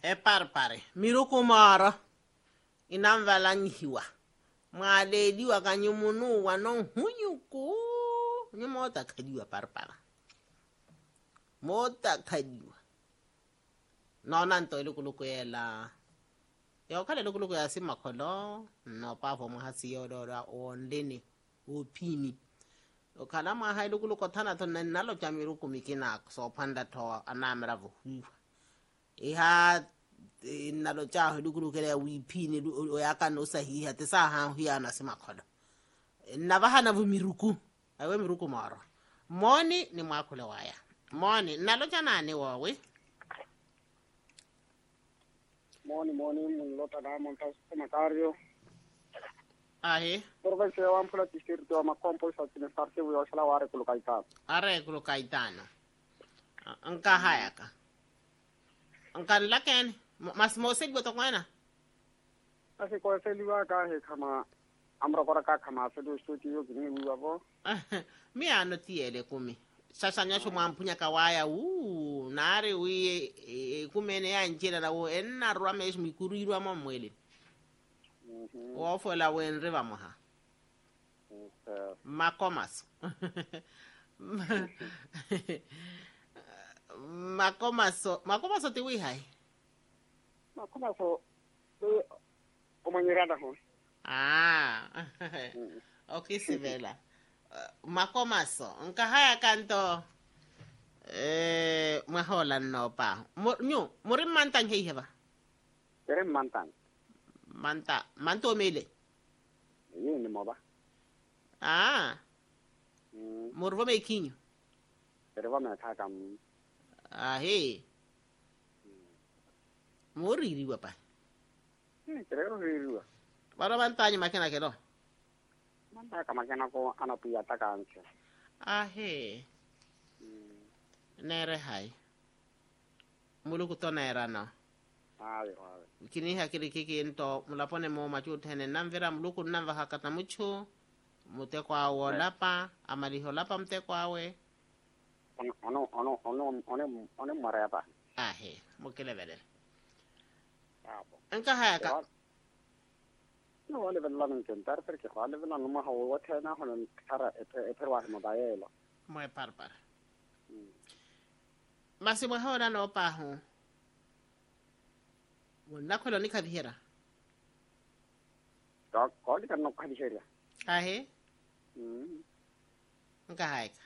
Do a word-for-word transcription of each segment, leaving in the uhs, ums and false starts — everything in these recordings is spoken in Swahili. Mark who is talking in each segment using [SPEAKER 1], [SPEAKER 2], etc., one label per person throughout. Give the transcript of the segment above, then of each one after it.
[SPEAKER 1] e parpare miruku mara inamvalanyiwa mwalediwa kanyumunuwa non hunyuku ni mota kadiwa parpara mota kadiwa nona nto ilukuluku yela yo kale lukuluku ya simakholo no pavo mahasi yodora ondeni upini okhala maha ilukuluku thana thona nalo jamiruku mikina so phanda tho anamra vuhuwa iha nalo cha ilukuluku ya wipini oyaka no sahiha tesa ha huya na simakholo nabahana vumiruku awe miruku mara moni ni mwakhule waya moni nalo janani wawe
[SPEAKER 2] moni moni mulota na monta sematario
[SPEAKER 1] ahe
[SPEAKER 2] porve se wan pula tisirto ama compo sa tine sarse wo sala ware kulo kaita
[SPEAKER 1] are kulo kaitano anka hayaka anka laken mas mosel boto kwana
[SPEAKER 2] ase ko se liwa ka he kama amra kora ka kama se do studio gini wiwa bo
[SPEAKER 1] mi ano tiele kumi sasa nyasho mwampunya kawaya u nare wi e, kumene ya njira na wo enna rwa mesh mikurirwa mamwele mhm wo fola wen riva moha okay makomas makomaso makomaso ti wi hai
[SPEAKER 2] makomaso o manyirada ho
[SPEAKER 1] ah okay sivela makomaso nka haya kanto eh mahola no pa nyu muri mantang hei heba
[SPEAKER 2] tere mantang
[SPEAKER 1] manta manto mele
[SPEAKER 2] ni ni moba
[SPEAKER 1] ah mm. Murvo me kinyo
[SPEAKER 2] tere va me ta kam
[SPEAKER 1] ah he muri riwa pa
[SPEAKER 2] ni tere ro riwa
[SPEAKER 1] para mantanya makena kedo
[SPEAKER 2] manta kama kana ko anapia takanche
[SPEAKER 1] ahe mm. Nere hai muluku to nera no
[SPEAKER 2] ayo ayo
[SPEAKER 1] kini hakiri kiki ento mulapone mo machu tene namvera muluku namva hakata mucho mute kwa wolapa amali holapa mte kwawe
[SPEAKER 2] ono ono ono ono ono marapa
[SPEAKER 1] ahe mukele vele
[SPEAKER 2] abo
[SPEAKER 1] enka hayaka
[SPEAKER 2] no wale bella non tentar perché wale bella non ma hawo tena hono tara e per wa mo daela
[SPEAKER 1] mo parpar masi mo hora no pa ho wonna ko ni kadhira
[SPEAKER 2] ka ko di kan no kadhira
[SPEAKER 1] ahe
[SPEAKER 2] mm
[SPEAKER 1] enka hayaka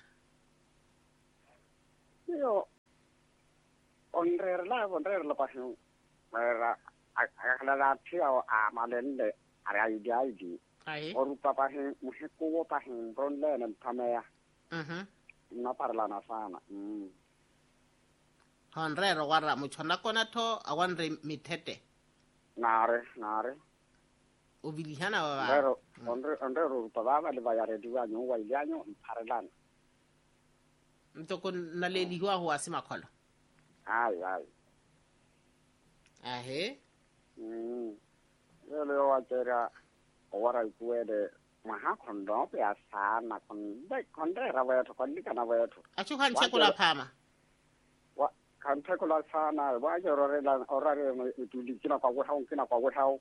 [SPEAKER 2] yo onrer la onrer la pa ho era akala la tio a malende ara idea idi
[SPEAKER 1] ai
[SPEAKER 2] oru papa he muheko wo pa he bronle na tamaya
[SPEAKER 1] mhm
[SPEAKER 2] na parla na sana mm
[SPEAKER 1] honre ro wara muchona kona to awanre mitete
[SPEAKER 2] nare nare
[SPEAKER 1] ubilihana wa
[SPEAKER 2] pero onre onre ro papa ba le bayare diwa nyo wa ilyanyo parla
[SPEAKER 1] mtoko naleli huwa huwa sima kholo
[SPEAKER 2] ai ai
[SPEAKER 1] ahe
[SPEAKER 2] mm le wa tera ora ikuede maha kondo pe asana kon dai konde rawe to kon dikana we to
[SPEAKER 1] achu kan chekula phama
[SPEAKER 2] wa kan chekula sana wa joro re la ora re tu dikina kwa wa hon kina kwa wa hao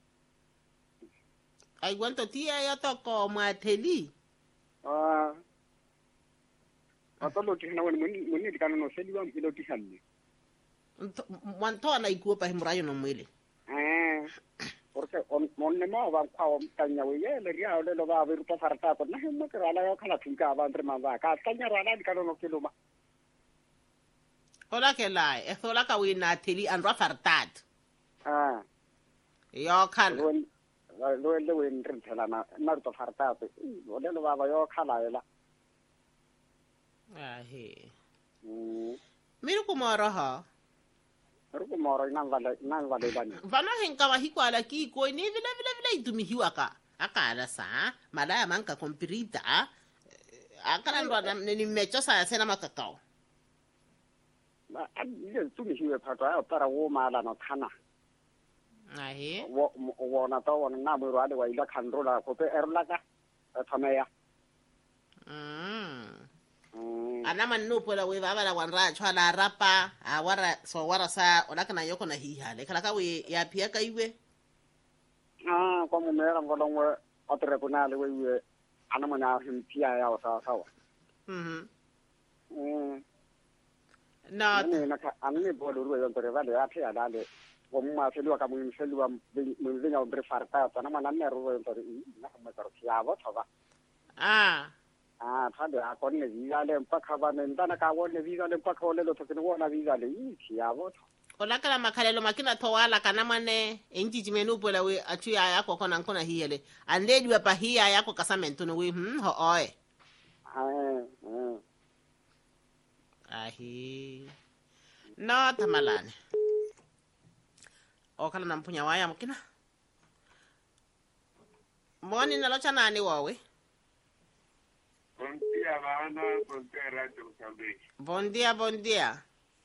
[SPEAKER 1] ai wanto tia ya to ko matheli
[SPEAKER 2] ah ato lo tina wani muni muni dikana no seli wa ilo tihanni
[SPEAKER 1] wanto na ikuwa pa himrayo no mwele
[SPEAKER 2] eh porque on monne mo va kwa tanya we ye le ria le lo va ver pa farta ko na hemma kra la kala tinka va entre ma va ka tanya ra la dikana no kiluma
[SPEAKER 1] hola ke lai e hola ka wina theli an ra fartat
[SPEAKER 2] ah
[SPEAKER 1] yo kan
[SPEAKER 2] lo lo le we ndrin thela na na to farta pe o le lo va va yo khala ela
[SPEAKER 1] ahe
[SPEAKER 2] mm
[SPEAKER 1] miru kumara ha
[SPEAKER 2] ruko moro nan vale nan vale bani
[SPEAKER 1] vana henka wa hikwala ki ko ni vile vile vile itumihiwa ka akala sa malaya manka kompirita akala ndo na ni mecho sa sena makakao
[SPEAKER 2] ba ile tumihiwe phatwa para wo mala no thana
[SPEAKER 1] ahe
[SPEAKER 2] wo wo na to wo na mo rwale wa ila khandrola ko pe erla ka thameya
[SPEAKER 1] mm ana man no pola we baba la wanra chwa la rapa a wara so wara sa ona kana yoko na hiha le kala ka we ya pia ka iwe
[SPEAKER 2] ah ko mo mera ngolo ngwe otre kuna le we ana mana him pia ya sa sa
[SPEAKER 1] mhm
[SPEAKER 2] mm
[SPEAKER 1] no
[SPEAKER 2] ni na ka anni bo do we ontre vale ya pia dale wo ma se lu ka mo se lu am mo vinya ontre farta ta na mana ne ro ontre na ma ka pia bo ta ba
[SPEAKER 1] ah
[SPEAKER 2] ah ta de a kon ne visa le pa ka ba ne ndana ka wo ne visa le pa ka wo le lo to ke wo na visa le i pia bo
[SPEAKER 1] ola kala makhalelo makina thowala kana mane enjiji menu pola we achu ya yako kona nkona hiyele andedi wa pahia yako kasamento no we hm ho oe
[SPEAKER 2] ah ah
[SPEAKER 1] ahi no tamalane okala nampunya waya mkina moni nalocha nani wawe
[SPEAKER 3] Bom dia, bana, bom dia, Radio Moçambique.
[SPEAKER 1] Bom dia, bom dia.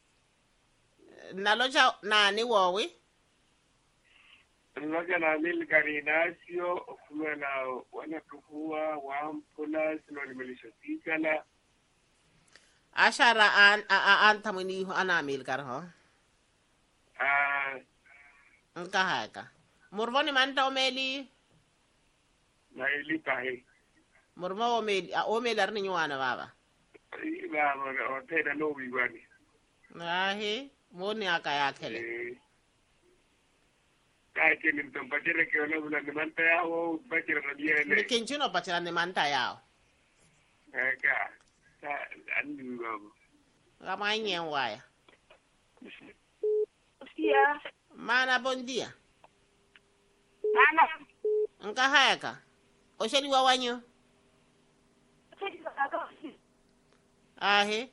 [SPEAKER 1] Nalocha nani wawe?
[SPEAKER 3] Nalocha nani Ligarinacio, okuana wana tukua, wampula, sinonimelisha tikala.
[SPEAKER 1] Ashara an an tamini ana milkar ho.
[SPEAKER 3] Ah,
[SPEAKER 1] Nka haka. Murvoni manta omeli.
[SPEAKER 3] na ili pahe.
[SPEAKER 1] Murmo omeli omeli arni nywana baba.
[SPEAKER 3] Iba mo otena no wigwani.
[SPEAKER 1] Ahi, moni aka yakele.
[SPEAKER 3] Eh. Kai kini mtampajere ke ona bula ni manta yao, bajere na biele.
[SPEAKER 1] Nikinchuno pachira ni manta yao.
[SPEAKER 3] Eka. Ta andi wigwani.
[SPEAKER 1] Kama inyen waya.
[SPEAKER 4] Dia.
[SPEAKER 1] Mana bon dia.
[SPEAKER 4] Mana.
[SPEAKER 1] Nka haka. Osheli wawanyo. Ahe.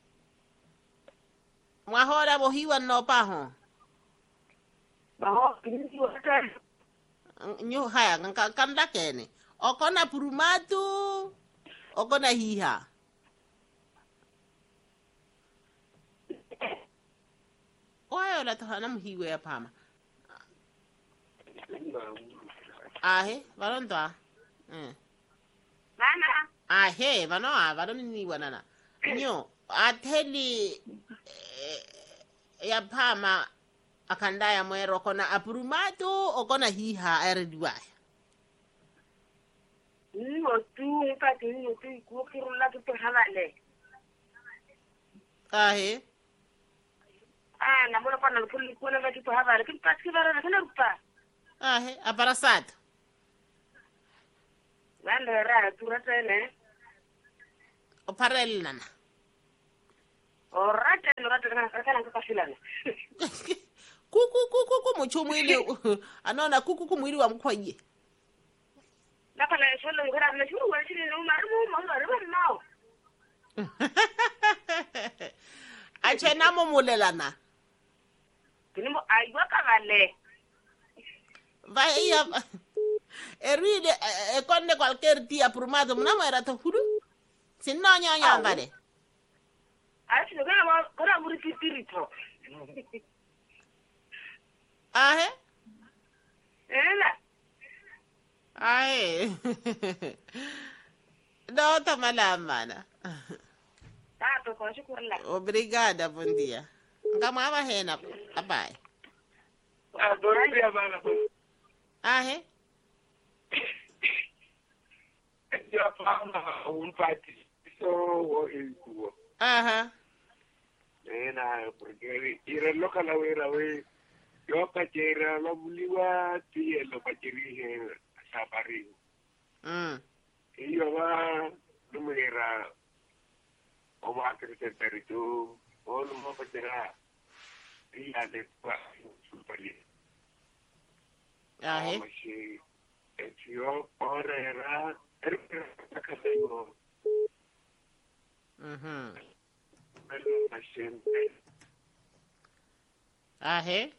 [SPEAKER 1] Mwahora bohiwa no paho.
[SPEAKER 4] Baho kini wata.
[SPEAKER 1] Nyo haya nka kanda kene. Okona purumatu. Okona hiha. Oyo la tohana mhiwe ya pama. Ahe, varontoa. Eh.
[SPEAKER 4] Mana.
[SPEAKER 1] Ahe, vano a varoni ni wanana. Nyo, ateli eh, ya pama akandaya mwero kona apurumatu okona hiha erediwaya.
[SPEAKER 4] Ni otu mpati ni otu kukirula kitu halale.
[SPEAKER 1] Ahe.
[SPEAKER 4] Ah, na mbona kwa nalukuli kuna vya kitu habari. Kitu pati kibara na kena rupa.
[SPEAKER 1] Ahe, aparasat.
[SPEAKER 4] Wanda raha turata ene.
[SPEAKER 1] Oparel nana.
[SPEAKER 4] Orata ene orata kana kana kakashilana.
[SPEAKER 1] Kuku kuku kuku mucho mwili. Anona kuku kuku mwili wa mkwaye.
[SPEAKER 4] Nakala sholo ngara na shuru wa shiri no maru mo maru nao.
[SPEAKER 1] Ache namo mulelana.
[SPEAKER 4] Kinimo aywa kagale.
[SPEAKER 1] Vaya eride e konde cualquier día prumado mnamo era to huru. Sin no nya nya ngare.
[SPEAKER 4] Ashi no kana kana muri kitirito.
[SPEAKER 1] Ahe.
[SPEAKER 4] Ela.
[SPEAKER 1] Ahe. No tamala mana.
[SPEAKER 4] Tato kwa shukurla.
[SPEAKER 1] Obrigada, bom dia. Ngama aba hena abai.
[SPEAKER 3] Ah, bom dia, bana.
[SPEAKER 1] Ahe.
[SPEAKER 3] Ya fama un pati. So, wo ilkuwa.
[SPEAKER 1] Aha.
[SPEAKER 3] Ena, porque ira loka la wera we. Yo kachera la buliwa tiye lo kacheri sabari.
[SPEAKER 1] Mm.
[SPEAKER 3] Iyo va numera o va crecer territorio o no va kachera iya de pa supali.
[SPEAKER 1] Ahe.
[SPEAKER 3] Mashi etio orera erra kachego.
[SPEAKER 1] Mhm.
[SPEAKER 3] Pero mashin
[SPEAKER 1] Ahe.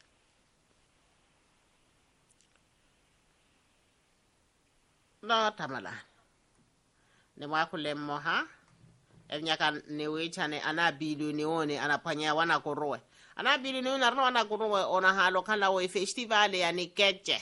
[SPEAKER 1] No tamala. Ne wakule moha. Enyaka ne wechane ana bilu ni one anapanya wana korowe. Ana bilu ni una wana korowe ona halo kala we festival ya nikeche.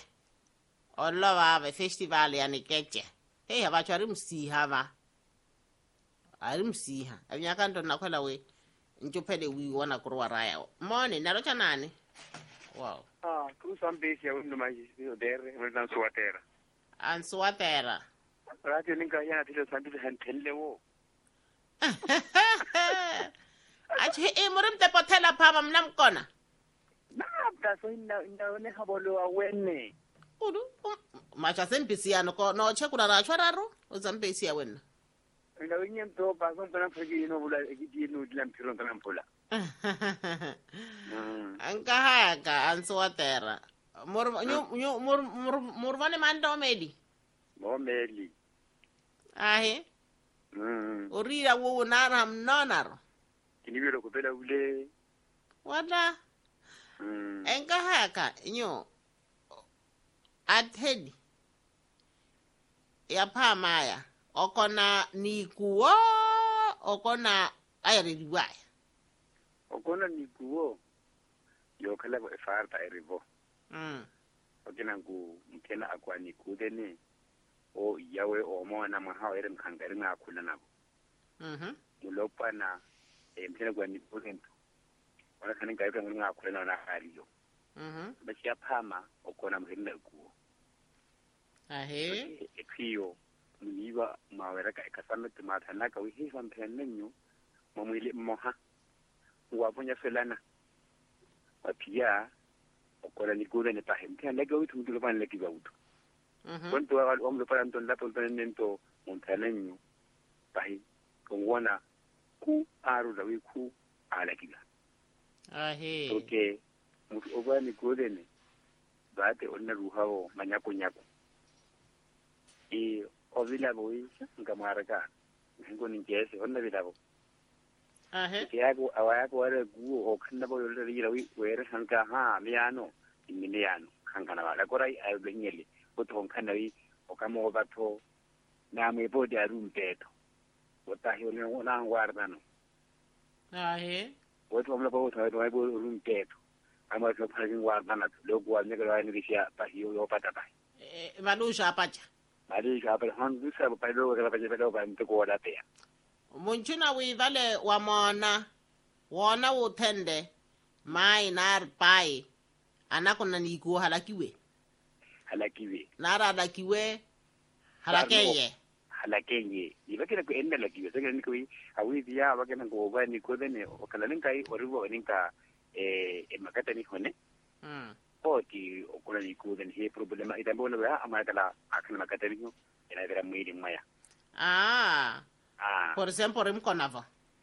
[SPEAKER 1] Ola wa festival ya nikeche. Hey abachari msi hava. ari msiha anyaka ndo nakwela we nchuphele wi wona kuri wa raya mone nalo chanani wow
[SPEAKER 3] ah ku sambesi ya wino maji yo dere mna suwatera
[SPEAKER 1] ansuwatera
[SPEAKER 3] radio ninga yana tilo sambesi hantelle wo
[SPEAKER 1] achi e murim te potela phama mna mkona
[SPEAKER 3] na ta so inda inda ne habolo awene
[SPEAKER 1] udu macha sembisi yano ko no chekula ra chwararo uzambesi ya wena
[SPEAKER 3] inda wenye mtoba so mpana fiki ino bula ekiti no dilam piro ntana mpola
[SPEAKER 1] anka haka ansuwatera mur nyu mur mur murvane mando medi
[SPEAKER 3] mo meli
[SPEAKER 1] ahe
[SPEAKER 3] mm
[SPEAKER 1] urira wo nara mnonaro
[SPEAKER 3] kinibiro kupela ule
[SPEAKER 1] wada
[SPEAKER 3] mm
[SPEAKER 1] enka haka nyo athedi ya phamaya okona nikuwo okona ayariwaya
[SPEAKER 3] okona nikuwo yo kala bo efarta erivo
[SPEAKER 1] mm
[SPEAKER 3] okena ku mkena akwani kudene o yawe o mona mahawa ere mkhangari nga akula nabo
[SPEAKER 1] mhm
[SPEAKER 3] mulopana emtena kwa nipulento wana kani ngaita nga akula na haliyo
[SPEAKER 1] mhm
[SPEAKER 3] bachi aphama okona mhenda kuwo
[SPEAKER 1] ahe
[SPEAKER 3] epiyo mniwa mawera ka ekasame tumata naka wi hifa mpennenyo momwili moha waponya felana wapia okona nikuwe ne pahe mtena lega witu mtulo pana leki bautu
[SPEAKER 1] mhm
[SPEAKER 3] konto wa omlo para nton lapo tonento montanenyo pahe kongwana ku aru da wi ku ala kiga
[SPEAKER 1] ahe
[SPEAKER 3] okay mutu obani kodene bate onna ruhawo manyako nyako e ovila boisha ngamaraka ngo ningese onna bilabo
[SPEAKER 1] ahe
[SPEAKER 3] yako awayako wale guo okanda bo yole yira wi were hanka ha miano imiliano hankana wala korai ayobenyele otonkana wi okamo batho na mebodi arumpeto otahi ona ona ngwardano
[SPEAKER 1] ahe
[SPEAKER 3] woto omla bo to to bo rumpeto ama to phali ngwardana logo wa nyeke wa ngisha pahi yo pata pai
[SPEAKER 1] e valusha apacha
[SPEAKER 3] mali ka pa handu sa pa lo ka pa jebe lo ba ntiko wala te
[SPEAKER 1] munchuna wi vale wa mona wona uthende mai nar pai anakona niku halakiwe
[SPEAKER 3] halakiwe
[SPEAKER 1] nara halakiwe halakeye
[SPEAKER 3] halakenye ibakira ko enda lakiwe sege ni ko awi dia bakena ko ba ni ko dene okala ninkai oribo ninka eh emakata ni hone
[SPEAKER 1] mm
[SPEAKER 3] oti okula ni ko dene he problema ita bona ba amakala akana makata ni ina dira mwili maya
[SPEAKER 1] ah
[SPEAKER 3] ah
[SPEAKER 1] por ejemplo rim konava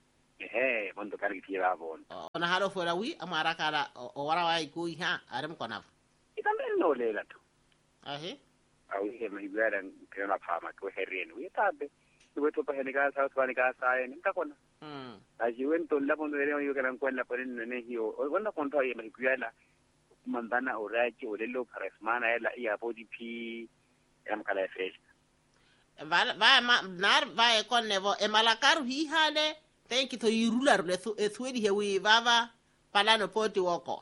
[SPEAKER 3] eh bondo kari tira bon
[SPEAKER 1] ona halo fuera wi amara kala o wara wa iku ha arim konava
[SPEAKER 3] ita men no lela to
[SPEAKER 1] ahe
[SPEAKER 3] awi he mai gara kana phama ko herren wi tabe wi to pa henika sa sa ni ka sa ni ka kona
[SPEAKER 1] mm
[SPEAKER 3] ajiwen to la bondo re yo kana kwalla ponen ne hiyo wala konto ye mai kuyala mandana orachi olelo parasmana ela ya body p am kala fresh
[SPEAKER 1] va va ma nar va e konnevo e malakaru hi hale thank you to irular le thwedi he wi baba palano poti woko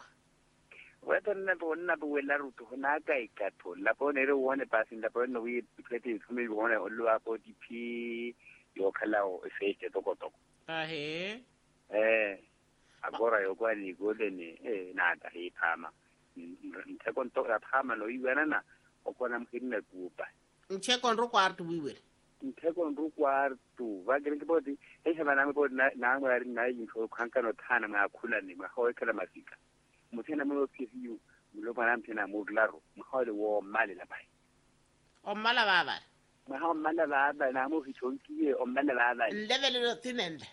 [SPEAKER 3] weto na bo na bo wela ruto na ka ikato la pone re wone pasin la pone wi pleti kumi wone olu a body p yo kala o fresh to ko to
[SPEAKER 1] ahe
[SPEAKER 3] eh agora yo kwa ni golden eh na ta hi phama ntheko nto ya phama lo iwena na okona mkhine kupa
[SPEAKER 1] ncheko ndo kwartu wiwe
[SPEAKER 3] ntheko ndo kwartu va gere ke bodi e hema na bodi na na ngari na yinto khanka no thana ma khula ni ma ho kala masika muthena mo pfiu lo bana mthena mo glaro mo ho le wo mali la bai
[SPEAKER 1] o mala baba
[SPEAKER 3] ma ha mala baba na mo fichonkie o mala baba
[SPEAKER 1] level lo tinende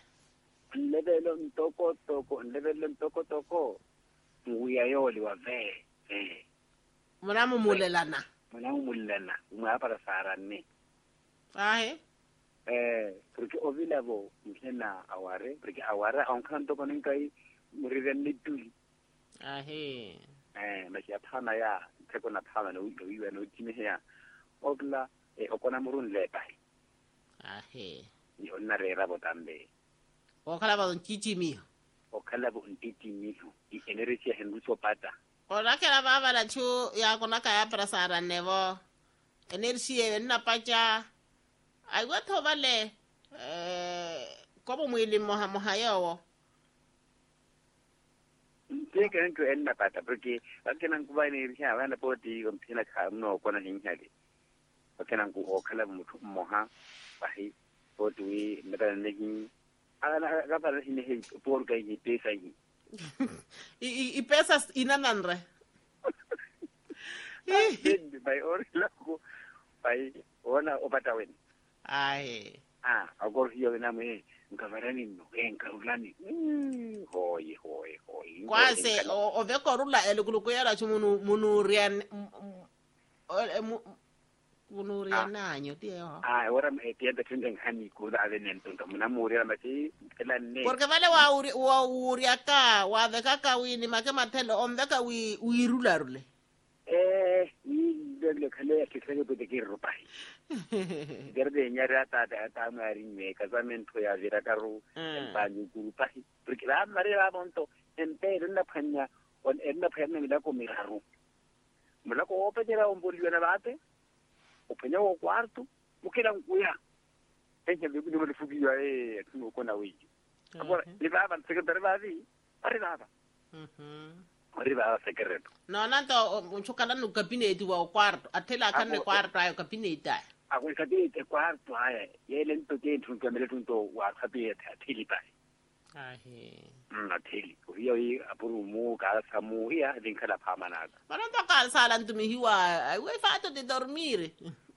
[SPEAKER 3] level ntoko toko level ntoko toko uya yoli wa ve eh
[SPEAKER 1] mona mo mulelana
[SPEAKER 3] mona mo mulelana mo apara saranne
[SPEAKER 1] ahe
[SPEAKER 3] eh porque ovila bo mhena aware porque awara on kanto konin kai muriven lituli
[SPEAKER 1] ahe
[SPEAKER 3] eh ma ya phana ya teko na phana no uyo uyo no time ya ogla e okona murun le bai
[SPEAKER 1] ahe
[SPEAKER 3] ni onna re rabo tambe
[SPEAKER 1] o kala ba chichi mi
[SPEAKER 3] okala bo ntiti mi i energy hendu so pata
[SPEAKER 1] ora kala baba la chu ya kona ka ya prasara nevo energy e na pacha ai wato vale eh kobo mwili moha moha yawo
[SPEAKER 3] ke ke nto enna pata porque akena kuba ni ria wana poti kompina ka no kona hinjali akena ku okhala muthu moha bahi poti wi meta nehi ana ga para hine he por ga hi pesa hi
[SPEAKER 1] i i pesa inananre
[SPEAKER 3] bai or la ko bai ona opata wen
[SPEAKER 1] ai
[SPEAKER 3] ah agor hiyo na me ngavarani no enka ulani hoy hoy hoy
[SPEAKER 1] kwase o veko rula elukuluku yara chumunu munu rian munu riananyo tío
[SPEAKER 3] ah ahora me tiende tienden hani kuda de nento muna muria mati elane
[SPEAKER 1] porque vale wa uri wa uri aka wa de kaka wini make matelo omveka wi wi rula rule
[SPEAKER 3] eh de le kale ke sene ko de ke rupai gerde nyara ta ta ta mari me casamento ya vira karu pa ni grupai porque la mari la monto ente na phanya on enna phanya mila ko miraru mula ko ope jera on bolio na bate o phenya o quarto mukira nkuya enye be ni mo fugiwa e tuno kona wi agora le baba secretary bavi ari baba
[SPEAKER 1] mhm
[SPEAKER 3] ari baba secretary
[SPEAKER 1] no nanto unchukala no gabinete wa quarto atela kan ne quarto ayo gabinete
[SPEAKER 3] ako ikabite quarto aya yele nto ke thunka mele tunto wa khabete athili pa
[SPEAKER 1] ahe
[SPEAKER 3] mm athili ko hiyo yi apuru mu ka samu ya dinkala phamana
[SPEAKER 1] mananto ka sala ntumi hiwa we fato de dormire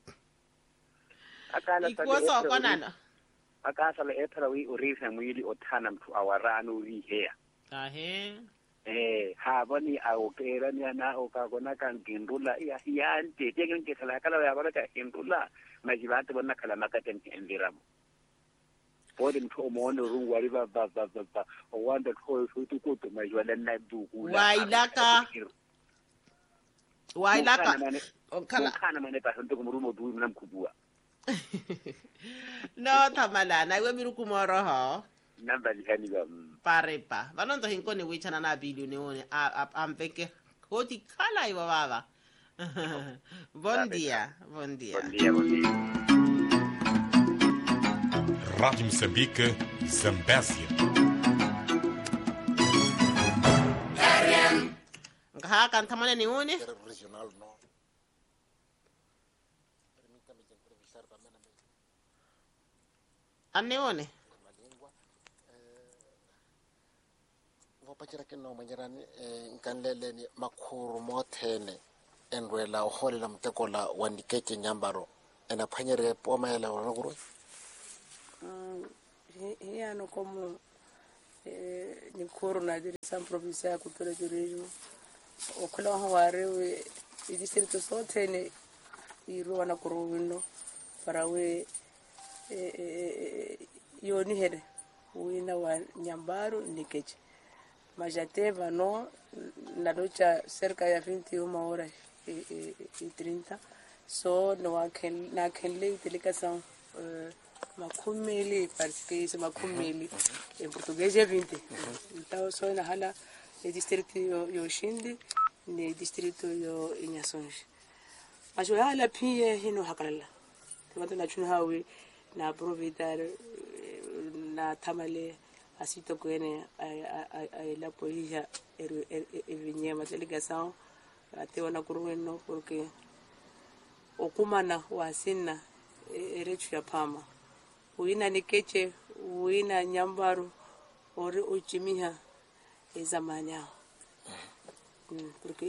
[SPEAKER 3] akala
[SPEAKER 1] sa ikoso konana
[SPEAKER 3] akasa le etra wi urisa mwili othana mthu awarano wi heya
[SPEAKER 1] ahe
[SPEAKER 3] eh ha boni aokera ni ana o ka gona kan kindula ya yante te ngin ke sala kala ya bala ka kindula majibate bona kala makaten endiramo pode mtho mo no rungwa ri ba ba ba ba o wanda ko so tu ko to majwala na du kula
[SPEAKER 1] wailaka wailaka
[SPEAKER 3] kala kana mane pa sonto ko murumo du mna mkubua
[SPEAKER 1] no tamalana iwe miruku moro ho
[SPEAKER 3] namba lihani ba
[SPEAKER 1] parepa vanonzo hinkoni wichana na bilioni one ampeke koti kala iwa baba bon dia bon dia
[SPEAKER 3] bon dia bon dia
[SPEAKER 5] Rádio Moçambique, Zambésia.
[SPEAKER 1] Ngaha kan tamane ni one
[SPEAKER 6] regional no. Permítame improvisar también
[SPEAKER 1] anne one
[SPEAKER 6] la lengua. Vo pachira ke no manyarani nkanlele ni makhuru mothene endwela uholela mtekola wandikeke nyambaro ena phanyere pomaela wana kuru
[SPEAKER 7] mm hiano como eh ni khuru na dirisa provincia ya kultura turismo o kula haware we distrito sothene iru wana kuru wino para we eh yoni here wina wa nyambaro nikeche majateva no la lucha cerca de veintiuna horas y, y treinta so no aquel na aquel delegação uh, makumeli parce que c'est makumeli en português é vinte então só na hala o distrito yo, yo shindi ni distrito yo inyasonje mas o hala pia hino hakalala tuwanta na chuna hawe na aproveitar na tamale asito kwene ai la polícia e vinha uma delegação até ona kuruweno porque okumana wasina erechu ya pama uina nikeche uina nyambaru ori uchimiha ezamanya porque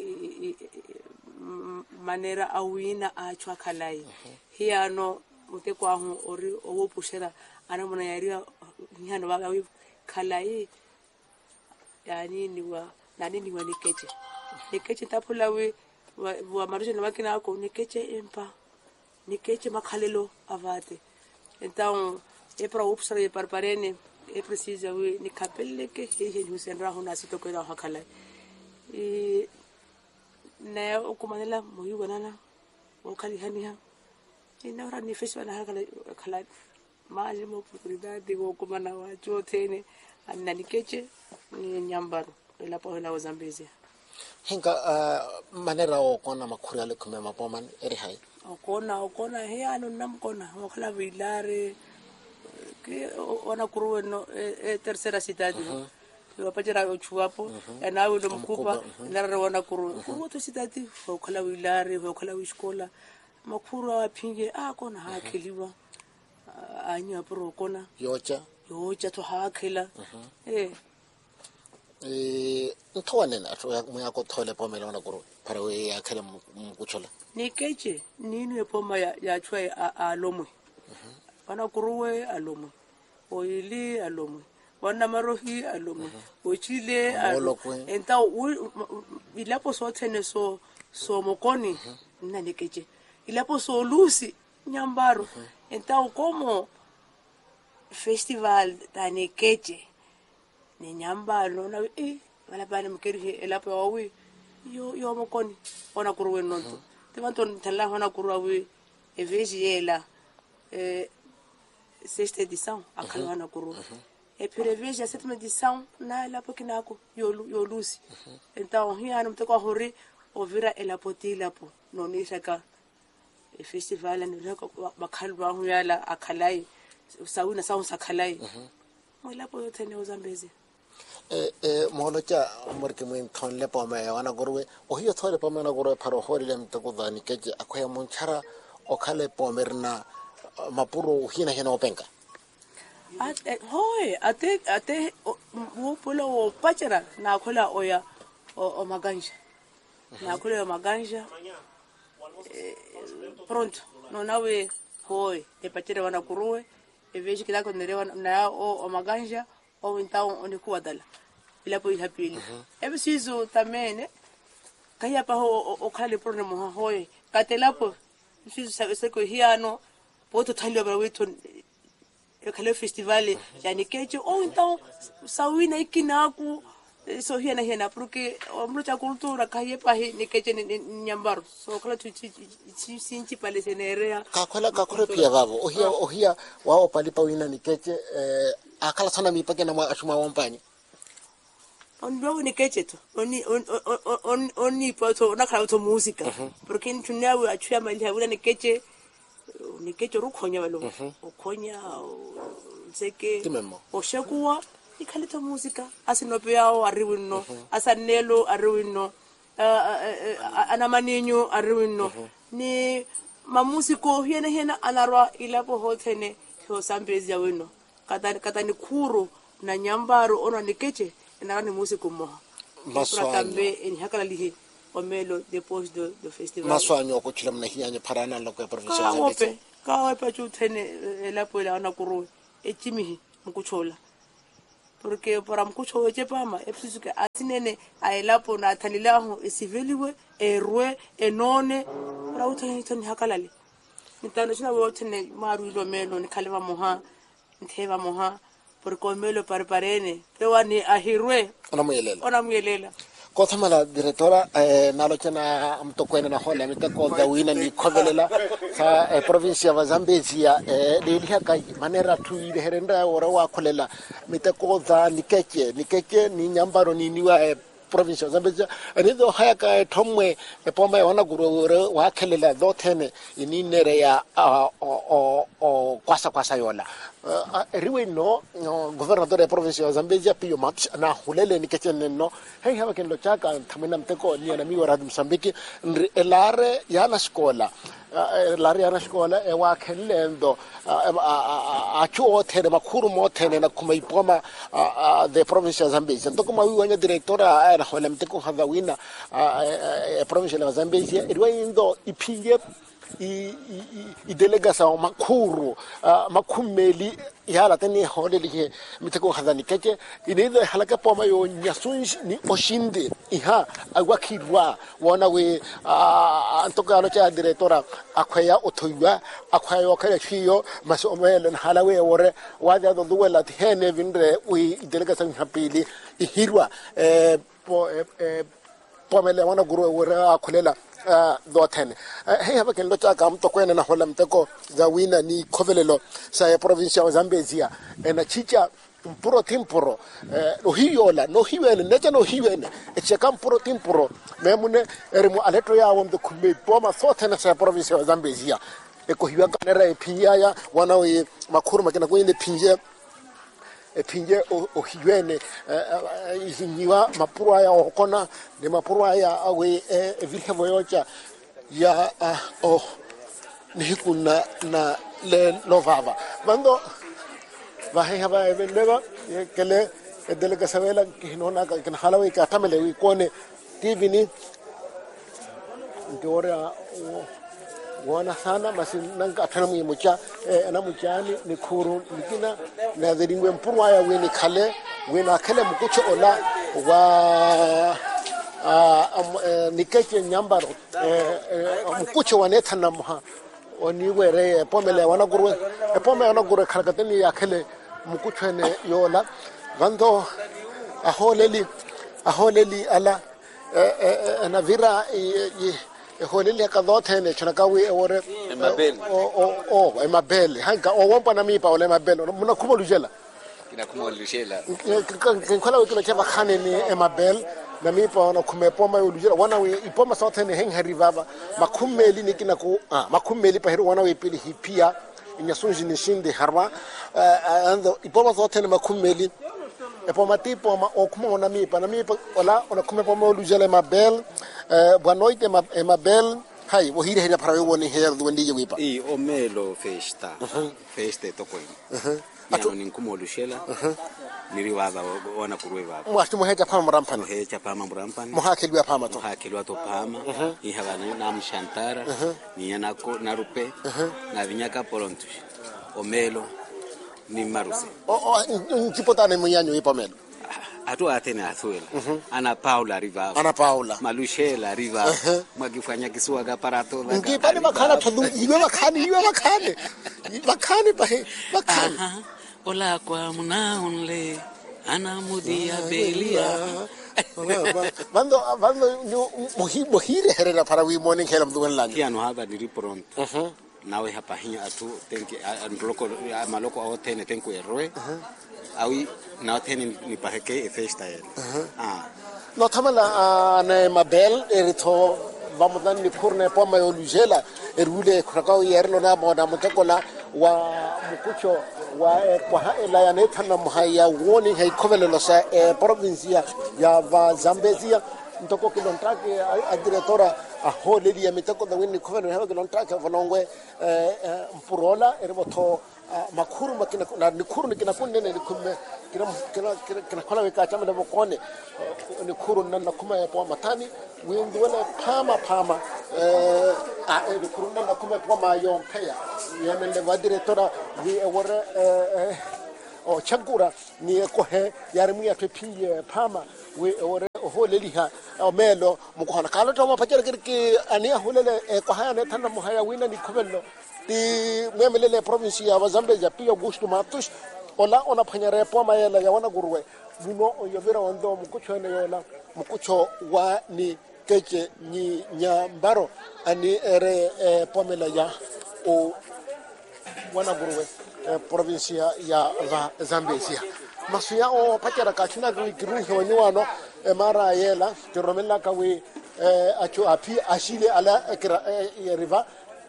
[SPEAKER 7] manera awina achwa kalai hiano utekwa hu ori owo pushera ana mona yaria nyano baga wi kalai yani niwa nani niwa nikeche nikeche tapula we wa marusha na makina ako nikeche empa nikeche makhalelo avate então é para upsara e parparene é precisa we ni kapelle ke he husenra hona sitoko ra hakala e na okumanela moyu banana okali hania ina ora ni festival hakala khala mali mo oportunidade go kumana wa chotene anna nikeche ni nyambaro ela pa la Zambezia
[SPEAKER 6] hinga uh, manera o kona makhuri ale kume mapoman eri hai
[SPEAKER 7] okona okona he anu nam kona okala vilare ke ona kuruwe no e tercera cidade no yo pajera o chuapo na o lo mkupa na re ona kuruwe kuruwe to cidade ho khala wilare ho khala wiskola makuru a pinge a kona ha kheliwa a nya pro kona
[SPEAKER 6] yocha
[SPEAKER 7] yocha to ha khela eh
[SPEAKER 6] eh ntwana na tlo ya mo ya ko thole pomela ona kuruwe para we ya khela mkuchola
[SPEAKER 7] ni keche nini e poma ya ya chwe a lomwe bana kuruwe a lomwe o ili a lomwe wana marohi a lomwe o chile a enta ilapo so tene so so mokoni na ni keche ilapo so lusi nyambaro enta como festival da ni keche ni nyambaro na eh wala bana mkeri ilapo wawi yo yo mokoni ona kuruwe nonto temanton tella hona kuruwe e vejiela eh sexta edição akala hona kuruwe e preveja sétima edição na la pokinako yo yo lusi então hiano mteko hori ovira ela potila po no ni saka e festival ni reko bakhalwa huyala akhalai sawina sawu sakhalai mola po tene uzambeze
[SPEAKER 6] eh eh moholocha morke mo thon le poma ya wana gorwe o hiyo thole poma na gorwe pharo hori le mteko dani keje akhya monchara o khale pomerna mapuro hina hina openka
[SPEAKER 7] ate hoy ate ate wo polo o pachera na khola oya o maganja na khola o maganja pronto no nawe hoy e pachera wana kuruwe e veji kidako nerewa na o maganja o então oni kuadala ila po ihapili ebe sizo tamene kaya pa ho o khale porne mo hoy katela po sizo se ko hiano poto thalio ba weto e khale festival yani keche o então sawina ikinaku so hiana hiana porque o mrucha cultura kaya pa ni keche ni nyambaro so kala tu sinchi pale senerea
[SPEAKER 6] ka khola ka khore pia babo o hia o hia wa o pali pa wina ni keche eh akala sana mi pa kena ma ashuma wampani
[SPEAKER 7] on bro ni keche to oni on on oni poto na kala to musica porque ni tunawe achia mali habula ni keche ni keche ru khonya balo o khonya seke o shekuwa ikhale to musica asinope yao ariwino asanelo ariwino ana maninyo ariwino ni mamusiko hiena hiena anarwa ilapo hothene ho sambezi ya wino kata kata ni khuru na nyambaro ona nikeche na ni musiko mo maswambe en hakala lihi omelo depose de de festival
[SPEAKER 6] maswanyo ko chila mna hianya parana lo ko provincial
[SPEAKER 7] zambe ka wa pa chuthene elapo ela ona kuru echimihi mkuchola porque para mkucho weche pama epsisuke atinene aelapo na thalilahu esiveliwe erwe enone ra uthani thani hakalale nitano china wothene maru lo melo ni khalema moha ntheva moha porque melo parparene pewani ahirwe
[SPEAKER 6] ona muyelela
[SPEAKER 7] ona muyelela
[SPEAKER 6] ko thamala directora eh nalochana amtokwena na hola miteko dawina ni khovelela sa eh, province ya Zambezia eh leliha ka manera tu ile herenda ora wa kholela miteko za nikeche nikeche ni nyambaro ni niwa eh, province ya Zambezia anido haya ka thomwe e poma yona guru wa khelela dothene ini nere ya o o kwasa kwasa yola riwe no gobernador de provincia ya Zambezia pio maps na hulele nikeche no hey haba ken lo chaka thamena mteko ni na miwa radu Msambiki elare yana skola elare yana skola e wa khelendo a chuo thene makhuru mo thene na khumai poma de provincia ya Zambezia to kuma wi wanya directora era hola mteko hadawina e provincia ya Zambezia riwe indo ipinge i i delegasa o makhuru makhumeli yala tani hodeli miteko hadani keke inido halaka poma yo nyasunji ni oshinde iha agwakirwa wona we antoka no cha directora akhaya othoywa akhaya okaya chiyo masomelo halawe wore wada do duwela thene vindre we delegasa hapili ihirwa eh pomele wana guru wore akhulela dothene hey haba ken lo cha kam to kwena na hola mteko za wina ni khovelelo sa provincia ya Zambezia ena chicha puro timpuro no hiyola no hiwene necha no hiwene echeka puro timpuro memune erimu aletro ya wonde kumbe poma sothene sa provincia ya Zambezia e ko hiwa kanera e pinja ya wana we makhuru makina ko ine pinje e pinje o hiwene izinyiwa mapurwa ya okona ne mapurwa ya awe e vilhe voyocha ya o nikuna na le lovava bando vahe hava eveleva kele delega savela kinona kan halawi ka tamele wi kone tivini ndora wana sana basi nanga atana mu mucha ana muchani ni khuru nikina na zedingwe mpurwa ya weni khale wena khale mukucho ola wa a nikeche nyambaro mukucho wanetha namha oni were pomele wana gurwe pomele wana gurwe khalakateni ya khale mukucho ne yola vando aholeli aholeli ala ana vira holeli kadotene chunakawi ore
[SPEAKER 8] emabel
[SPEAKER 6] o o emabel hanga o wompa na mipa ole emabel muna kumolujela
[SPEAKER 8] kina kumolujela
[SPEAKER 6] kala wikilo chaba khane ni emabel na mipa ona kumepoma yolujela wana we ipoma sotene heng harivava makhumeli ni kina ku makhumeli pa hiru wana we pili hipia inyasunji ni shinde harwa ando ipoma sotene makhumeli epoma tipo ma okuma na mipa na mipa ola ona kumepoma yolujela emabel bwanoite emabel hai wo hire hire para woni here wendi yipa
[SPEAKER 8] i omelo festa festa tokoini atu ninkumolushela niriwaza wana kurweva
[SPEAKER 6] mwashtu muheja pama mrampano
[SPEAKER 8] heja pama mrampano
[SPEAKER 6] muhakeliwa pama to
[SPEAKER 8] muhakeliwa to pama ihavani na mshantara niyana ko narupe na vinyaka polontu omelo ni maruse
[SPEAKER 6] o nkipotana munyanyo ipamelo
[SPEAKER 8] atu atene athuela ana Paula riva
[SPEAKER 6] ana Paula
[SPEAKER 8] malushela riva magifanya kiswa ga parato
[SPEAKER 6] ngipani makhala thodu iwe makhani iwe makhani makhani pahe makhani
[SPEAKER 8] ola kwa munaonle ana mudia belia
[SPEAKER 6] bando bando mohi mohire herera para wi morning hela mduwan lani
[SPEAKER 8] kiano haba diri pronto nawe hapa hinya atu tenke andloko maloko awotene tenko erwe awi na tene ni paheke festa ele ah
[SPEAKER 6] no tamala na mabel erito vamos dan ni kurne poma yolujela erule krakao yerlo na moda mutakola wa mukucho wa kwa ela ya netana mhaya woni hai kovelelo sa provincia ya va Zambezia ntoko kilontrake a diretora a holeli ya mitako da wini kovelelo ha kilontrake vonongwe mpurola erboto makhuru makina na nikhuru nikina kunene nikume kina kina kina khola weka chama le bokone nikhuru nna kuma ya po matani windu wala phama phama eh a nikhuru nna kuma po ma yo pheya yemele va directora vi ewore eh o chagura ni ko he yarimi ya phiphiye phama we ewore holeli ha omelo mukhona kala to ma phakere ke ani holele ko ha ne thana mohaya wina ni khobello ti memelele province ya Zambezia pia gusto matus ola ona phanyare poma yela ya wana gurwe vino yovera wando mukucho ne yola mukucho wa ni keche ni nyambaro ani ere pomela ya o wana gurwe province ya Zambezia masuya o pakera ka china gwi giru honi wano mara yela kiromela ka we acho api ashile ala river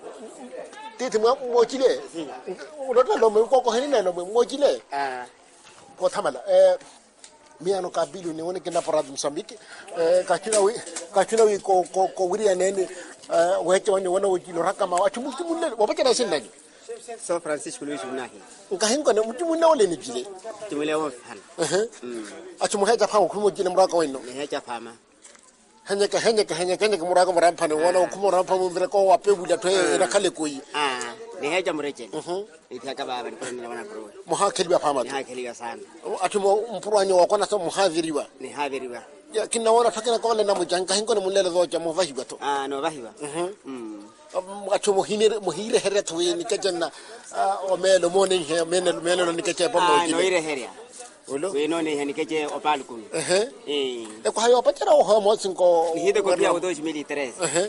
[SPEAKER 6] tete mo chile ulota lo mo ko henina lo mo chile ah ko thamala eh miano ka bilu ne woni kina parad Mozambique eh ka china wi ka china wi ko ko ko wiri anene eh weche woni wona wojilo rakama wa chumuti munne wo bakena sindaji
[SPEAKER 9] San Francisco Luis Unahi
[SPEAKER 6] nka hinko ne muti munne wole ni jile
[SPEAKER 9] timele wo fal
[SPEAKER 6] eh achu mo heja phawo kumo jile muraka wino
[SPEAKER 9] ne heja phama
[SPEAKER 6] hanya ka hanya ka hanya kanya muraka murampa ne wona kumo rampa mu mbere ko wa pebula to ina khale koyi
[SPEAKER 9] ah ne heja mureche mhm ithaka baba ni kwenye wana pro
[SPEAKER 6] muhakeliwa phama
[SPEAKER 9] ne hakeliwa sana
[SPEAKER 6] atu mo mpurwanyo wa kona so muhadhiriwa
[SPEAKER 9] ne hadhiriwa
[SPEAKER 6] ya kina wona fakena ko le na mujanga hinko ne mulele zoja mo vahiwa to
[SPEAKER 9] ah no vahiwa
[SPEAKER 6] mhm mm atu mo hinire mo hire hereto ni kajanna o melo morning he menelo menelo ni kache bombo
[SPEAKER 9] ah no ire heria olo we no ne hani kache opal kun
[SPEAKER 6] eh
[SPEAKER 9] eh
[SPEAKER 6] e ko hayo patera o ha mo cinco
[SPEAKER 9] ni hide ko pia o dos mil y tres
[SPEAKER 6] eh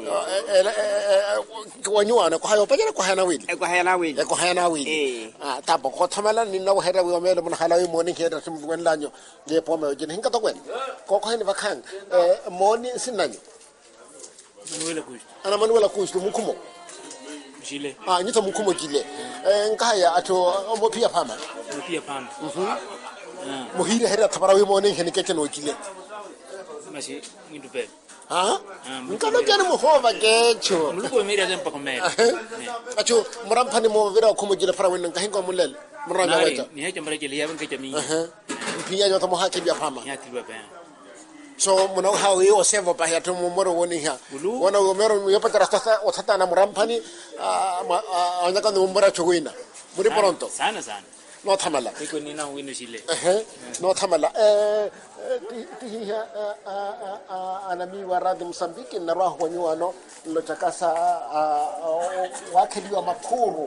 [SPEAKER 9] eh
[SPEAKER 6] ko nyuana ko hayo patera ko hana wili
[SPEAKER 9] e ko hana wili
[SPEAKER 6] e ko hana wili ah tabo ko thamala ni no hera we melo mo hala we morning he da tum wen lanyo le pome o jin hinka to kwen ko ko hani vakang eh morning sinanyo
[SPEAKER 9] Manuela Kusto
[SPEAKER 6] ana Manuela Kusto mukumo
[SPEAKER 10] Jile.
[SPEAKER 6] Ah, nyita mkumo jile. Eh, nkaya ato mo pia pama.
[SPEAKER 10] Mo pia pama.
[SPEAKER 6] Mhm. Mo hire hera tabarawi mo ne hene kete no jile.
[SPEAKER 10] Masi muito bem.
[SPEAKER 6] Ah? Nkalo jani mo hova gecho.
[SPEAKER 10] Muluko mira tempo komela.
[SPEAKER 6] Acho murampani mo vira kumo jile fara wenen kahingo mulel. Muranya weta.
[SPEAKER 10] Ni hecho mbere jile yaban kecha mingi.
[SPEAKER 6] Eh. Pinya yo tomo haki bia pama.
[SPEAKER 10] Ya tilwa bem.
[SPEAKER 6] So muna hawi o sevo pa yato mo moro woni ha. Wana o mero yo pa rasta o tata na murampani a anya kan mo mora choguina. Muri pronto.
[SPEAKER 10] Sana sana.
[SPEAKER 6] No thamala.
[SPEAKER 10] Iko ni na wino jile.
[SPEAKER 6] Eh. No thamala. Eh ti ha anami wa Radio Mozambique na roho kwa nyuano lo takasa wakeliwa makuru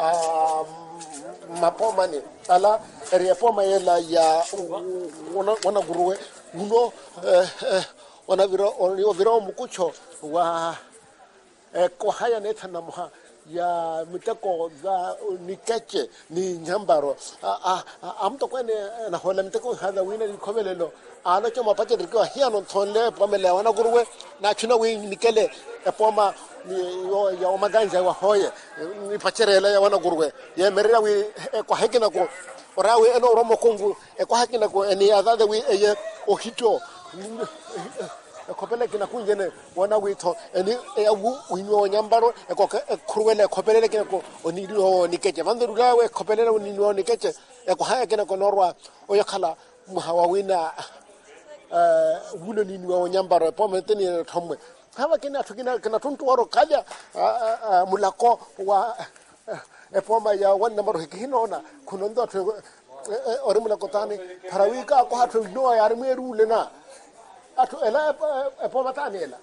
[SPEAKER 6] mapomani ala ria poma yela ya wana wana guruwe uno wana viro onio viro mukucho wa ko haya nethana moha ya miteko za nikeche ni nyambaro amto kwene na hola miteko hada wina likovelelo ana choma pache rikwa hiano thonle pomele wana guruwe na chuna wi nikele epoma yo ya omaganja wa hoye ni pacherela ya wana guruwe ye merira wi ko hekina ko orawe eno romo kongu e ko hakina ko eni adade wi eye ohito kopele kina kunjene wana wito eni ewu winyo nyambaro e ko kruwele kopele kina ko onilo nikeche vandurulawe kopele onilo nikeche e ko hakina ko norwa oyakhala muhawawina eh wulo ni wa nyambaro e pometeni thomwe hawa kina tukina kina tuntu waro kaja mulako wa e poma ya wan number hikinona kunondo to ore mulako tani parawika ko hatu no ya armeru lena atu ela e poma tani ela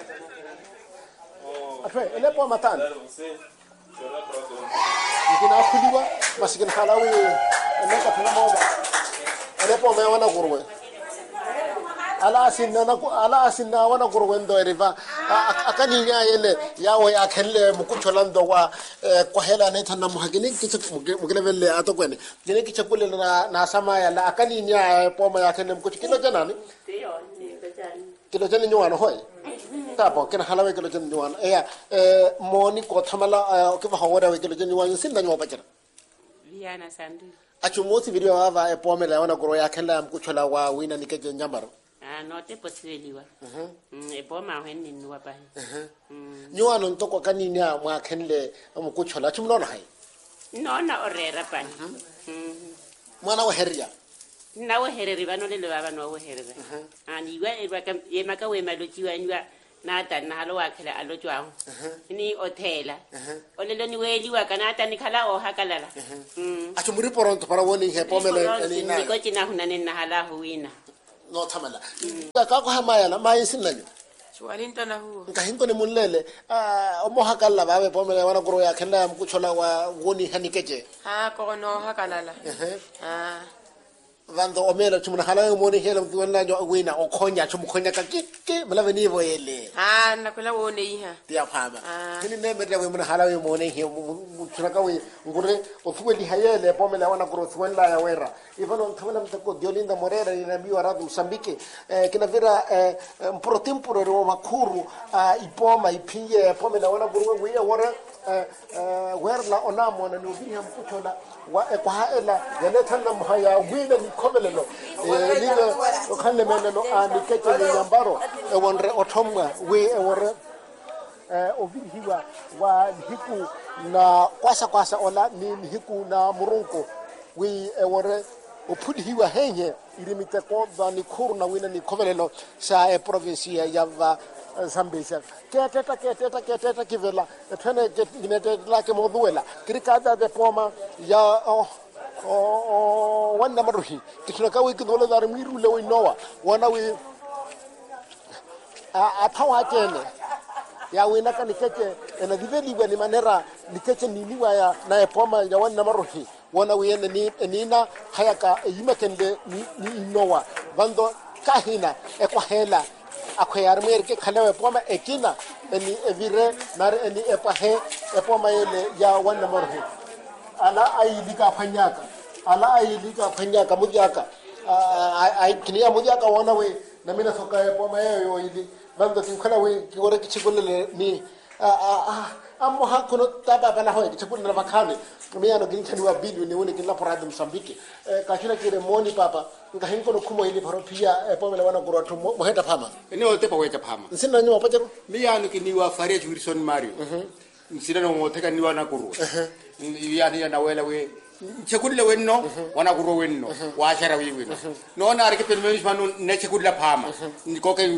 [SPEAKER 6] atu ela poma tani ikina kuliwa masikina halawi neka tunamoba ela poma ya wana gurwe ala asinna na ala asinna wana gurwendo eriva akani nya yele yawo ya khenle mukucholando wa ko hela ne thanna muhagini kiche mugelevelle ato kwene jene kiche kule na na sama ya la akani nya poma ya khenle mukuch kilo jana ni kilo jana nywana hoy tapo kena halawe kilo jana nywana ya moni ko thamala ke ba hawara we kilo jana nywana sinna nywa bachara
[SPEAKER 11] Viana Sandu
[SPEAKER 6] achumuthi video ava poma la wana guro ya khenla mukuchola wa wina nikeje nyambaro
[SPEAKER 11] Ah, no te poseliwa. Mhm. Mm, e poma hweni nuwa pa.
[SPEAKER 6] Mhm. Mm. Nyuano ntoko kanini ya mwa kenle mukuchola chumnona hai.
[SPEAKER 11] Nona orera pa. Mhm.
[SPEAKER 6] Mwana wa heria.
[SPEAKER 11] Na wa hereri bano le baba no wa hereri. Mhm. Ani wa e ba ka e maka we malochiwa nywa na ta na lo wa khela alochwa. Mhm. Ni othela. Mhm. Olelo ni we liwa kana ta ni khala o hakalala.
[SPEAKER 6] Mhm. Acho muri poronto para woni he pomele
[SPEAKER 11] ni na. Ni ko china hunane na hala huina.
[SPEAKER 6] No thamala ka ko hamaya la mai sinale
[SPEAKER 7] Chwalinta na huo
[SPEAKER 6] nkahinko ni mulele ah omohakalla babe pomele wana guru ya khenda mkuchola wa woni hanikeje
[SPEAKER 7] ha ko no hakalala
[SPEAKER 6] eh
[SPEAKER 7] ah
[SPEAKER 6] vando omela chumuna hala moni hela mtuwana jo wina okhonya chumukhonya ka kike mala veni voyele
[SPEAKER 7] ah nakola wone iha
[SPEAKER 6] dia phama kini ne merya we muna hala we moni he mutuna ka we ngure ofuwe di hayele pomele wana guru thwela ya wera ivano thwela mtako Diolinda Moreira ni nabii wa Radio Mozambique kina vira mporo temporary wa makuru ipoma ipinye pomele wana guru we wora werla onamo na nubiha mkuchola wa kwa haela yanetana mhaya wina ni komelelo liga kanle menelo ani kete ni nyambaro e wonre otomwa we e wore ovihiwa wa hiku na kwasa kwasa ola ni hiku na murunko we e wore opudhiwa henye ilimite ko ni kurna wina ni komelelo sa e provincia ya Zambia keteta keteta keteta kivela ethene ginete lake moduela kirikada de poma ya o o wana maruhi kitunaka wiki dole dar miru le winowa wana wi a pawa tene ya wina kanikeche ena diveli ni manera nikeche niniwa ya na poma ya wana maruhi wana wi ni nina hayaka yimakende ni inowa bando kahina e kwa hela akhayar mer ke khalewe poma ekina eni evire nar eni epahe epoma yele ya one number he ala ai lika phanyaka ala ai lika phanyaka mujaka ai kiniya mujaka wana we namina soka epoma yeyo ili bando ki khalewe ki gore kichi golle ni amo hakono taba bana hoye chakula na makane miyano ginchani wa bidu ni woni kinla porade Msambiki ka kila kire moni papa nga hinko no kumo ili paropia pomela wana guratu mo heta pama
[SPEAKER 8] ni ote pa wecha pama
[SPEAKER 6] nsina nyuma pajero
[SPEAKER 8] miyano kiniwa faria Wilson Mario nsina no moteka niwa na kuru yani ya nawela we chakula wenno wana guro wenno wa shara wiwi no na arike permemis manu ne chakula pama nikoke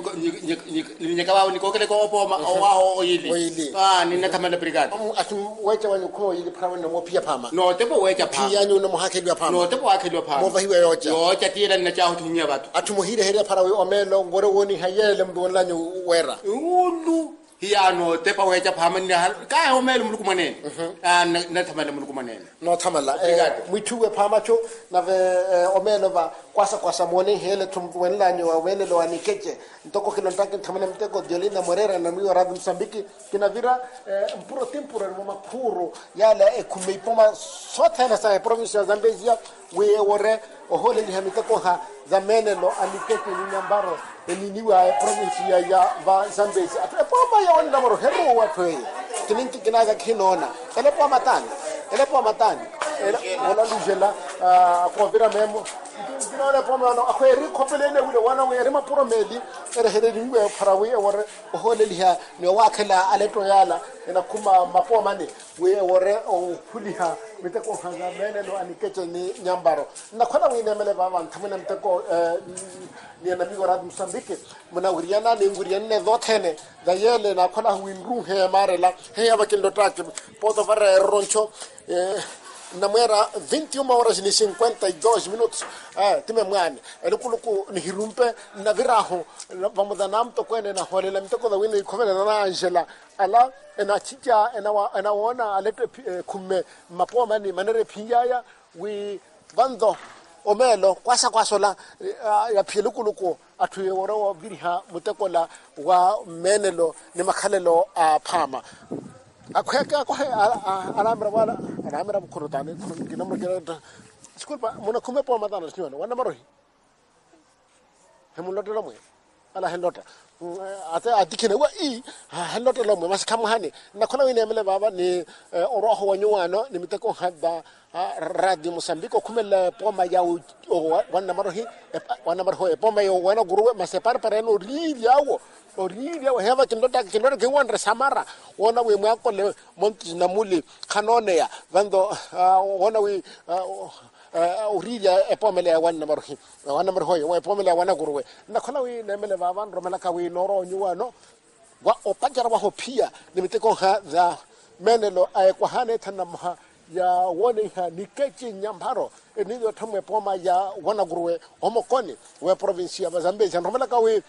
[SPEAKER 8] nyakawa nikoke ko opoma wa oyili ah ni natamana brigade
[SPEAKER 6] atu wecha wanyu ko yili prawe no mo pia pama
[SPEAKER 8] no tepo wecha pama
[SPEAKER 6] pia nyu no mo hakelwa pama
[SPEAKER 8] no tepo hakelwa pama
[SPEAKER 6] mo vahiwe yocha
[SPEAKER 8] yocha tira na chaho tunya batu
[SPEAKER 6] atu mo hire here parawe omelo ngore woni hayele mdu lanyu wera
[SPEAKER 8] ulu hiano tepa wecha pama ni ka omelo muluku manene ah na tamana muluku manene
[SPEAKER 6] no tamala mwituwe pama cho na ve omelo va kwasa kwasa mone hele tumwenlanyo wa wele lo anikeche ntoko kilo ntake tamana mteko Diolina Morera na miyo radu Msambiki kinavira mpuro tempura mo makuru yala ekumeipoma sote na sa province ya Zambezia we wore ohole ni hamiteko ha zamenelo anikeke ni nyambaro eniniwa province ya ya va Zambezia atapoma ya onda moro hero watwe kininki kinaga kinona ele po matani ele po matani wala lujela kwa vira memo kinona po mano akweri kopelene wile wana ngere mapuro meli ere hele ngwe parawe wore ohole liha ni wakala aleto yala ina kuma mapo mane we wore okuliha miteko hanga menelo anikeche ni nyambaro na kona wine mele baba ntamena miteko ni na migo rad Msambiki muna uriana ni nguriana ne dotene da yele na kona winru he marela he abakindo take poto vare roncho na mwera vinte e uma horas e cinquenta e dois minutos eh time mwani elikuluku ni hirumpe na viraho vamos dar nam to kwene na holela mitoko da wine komela na Angela ala ena chicha ena ena ona alete kume mapo mani manere pinyaya we vando omelo kwasa kwasola ya phielukuluku athuye wora wa biriha mutekola wa menelo ni makhalelo a phama akhweka ko alamra wala alamra bukhurutane kinamra kera disculpa mona kume po matana sniwana wana marohi hemulota lamwe ala helota ate adikene wa i helota lamwe masikhamhane nakhona wine emele baba ni oroho wanyuano ni miteko hada radio Mosambiko kumela poma ya wana marohi wana marohi poma yo wana guruwe masepar pareno rili yawo orili yawo heva kindota kindota kingwandre samara wana we mwako le monti namuli kanone ya vando wana we urilia epomele wana marohi wana marohi we epomele wana guruwe nakona we nemele baba romela ka we noro nyuano wa opajara wa hopia nimiteko ha za menelo ay kwa hane tanamha ya wone ha nikechi nyambaro eniyo thamwe poma ya wana guruwe homokoni we province ya Zambezia romela ka we